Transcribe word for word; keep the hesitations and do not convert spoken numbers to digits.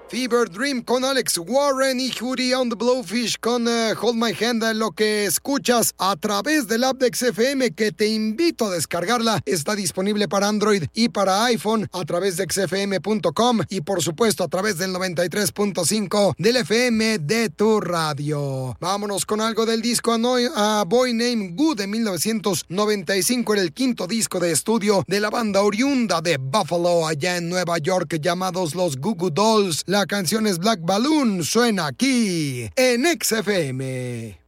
Fever Dream con Alex Warren y Judy on the Blowfish con uh, Hold My Hand, lo que escuchas a través del app de X F M, que te invito a descargarla. Está disponible para Android y para iPhone a través de x f m punto com y por supuesto a través del noventa y tres punto cinco del F M de tu radio. Vámonos con algo del disco A Boy Named Good de mil novecientos noventa y cinco, era el quinto disco de estudio de la banda oriunda de Buffalo allá en Nueva York, llamados los Goo Goo Dolls. La canción es Black Balloon, suena aquí en X F M.